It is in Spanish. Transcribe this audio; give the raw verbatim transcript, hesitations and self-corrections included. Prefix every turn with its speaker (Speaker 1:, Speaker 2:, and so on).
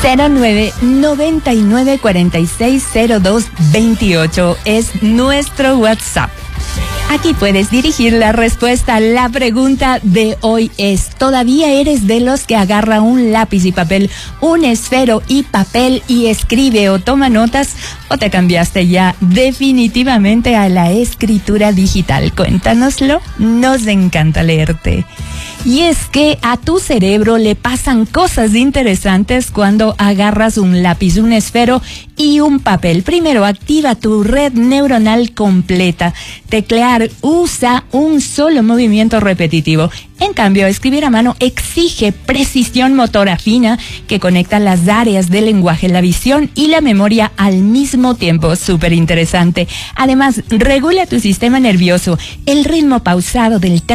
Speaker 1: cero nueve noventa y nueve cuarenta y seis cero dos veintiocho es nuestro WhatsApp. Aquí puedes dirigir la respuesta. La pregunta de hoy es: ¿todavía eres de los que agarra un lápiz y papel, un esfero y papel y escribe o toma notas? ¿O te cambiaste ya definitivamente a la escritura digital? Cuéntanoslo, nos encanta leerte. Y es que a tu cerebro le pasan cosas interesantes cuando agarras un lápiz, un esfero y un papel. Primero, activa tu red neuronal completa. Teclear usa un solo movimiento repetitivo. En cambio, escribir a mano exige precisión motora fina que conecta las áreas del lenguaje, la visión y la memoria al mismo tiempo. Súper interesante. Además, regula tu sistema nervioso. El ritmo pausado del